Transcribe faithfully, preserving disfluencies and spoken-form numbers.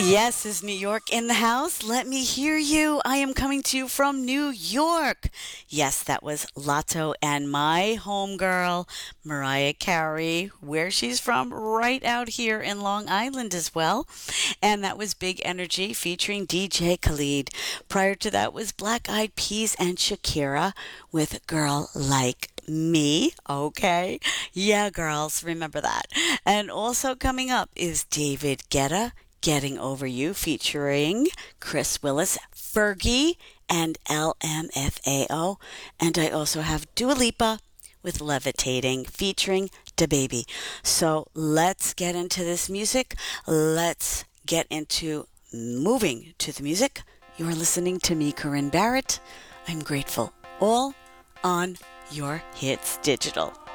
Yes, is New York in the house? Let me hear you. I am coming to you from New York. Yes, that was Lotto and my homegirl, Mariah Carey, where she's from, right out here in Long Island as well. And that was Big Energy featuring D J Khalid. Prior to that was Black Eyed Peas and Shakira with Girl Like Me. Okay. Yeah, girls, remember that. And also coming up is David Guetta. Getting Over You featuring Chris Willis, Fergie, and L M F A O. And I also have Dua Lipa with Levitating featuring DaBaby. So let's get into this music. Let's get into moving to the music. You're listening to me, Corinne Barrett. I'm grateful. All on your hits digital.